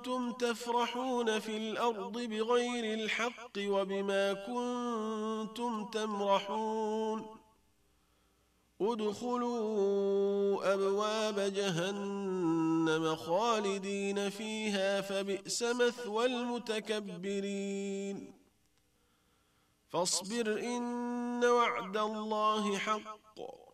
كنتم تفرحون في الأرض بغير الحق وبما كنتم تمرحون ادخلوا أبواب جهنم خالدين فيها فبئس مثوى المتكبرين فاصبر إن وعد الله حق